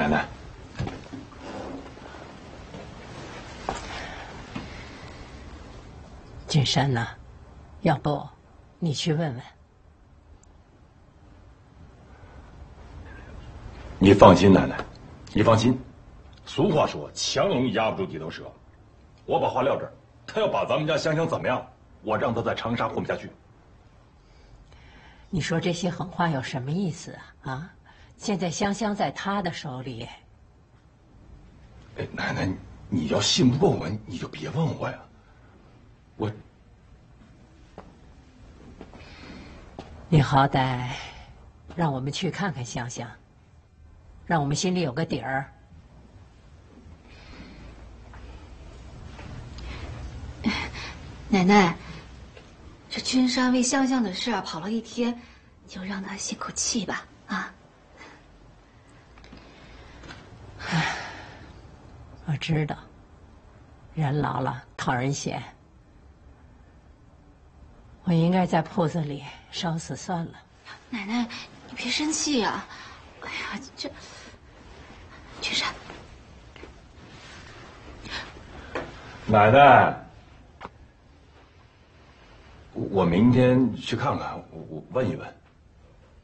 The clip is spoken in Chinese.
奶奶， 君山呐，要不你去问问。 你放心，奶奶，你放心。俗话说，强龙压不住地头蛇。我把话撂这儿，他要把咱们家香香怎么样，我让他在长沙混不下去。 你说这些狠话有什么意思啊？啊，现在香香在他的手里。 哎，奶奶，你要信不过我，你就别问我呀。 你好歹让我们去看看香香，让我们心里有个底儿。 奶奶，这君山为香香的事跑了一天，就让他歇口气吧。啊！ 我知道，人老了讨人嫌。我应该在铺子里烧死算了。 奶奶，你别生气呀！哎呀，这君山， 奶奶，我明天去看看，我问一问。